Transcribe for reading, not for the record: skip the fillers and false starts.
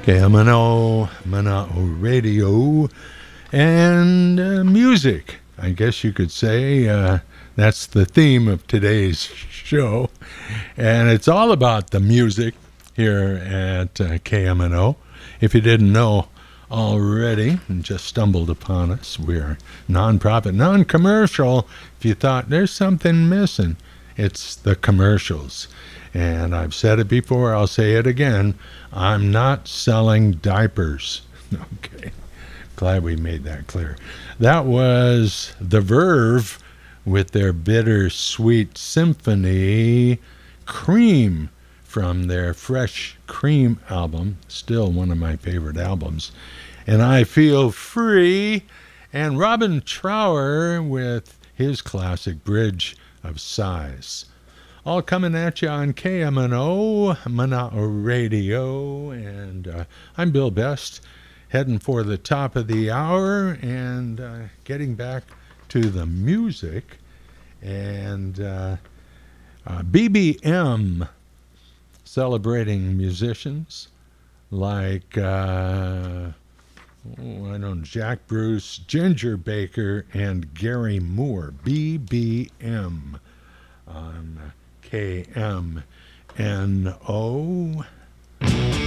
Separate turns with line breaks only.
KMNO, Mana'o Radio, and music. I guess you could say that's the theme of today's show. And it's all about the music here at KMNO. If you didn't know already and just stumbled upon us, we're nonprofit, non-commercial. If you thought there's something missing, it's the commercials. And I've said it before, I'll say it again. I'm not selling diapers. Okay. Glad we made that clear. That was The Verve with their Bittersweet Symphony, Cream, from their Fresh Cream album. Still one of my favorite albums. And I Feel Free. And Robin Trower with his classic Bridge of Sighs. All coming at you on KMNO, Mana'o Radio, and I'm Bill Best, heading for the top of the hour and getting back to the music. And BBM celebrating musicians like, I don't know, Jack Bruce, Ginger Baker, and Gary Moore. BBM on KMNO.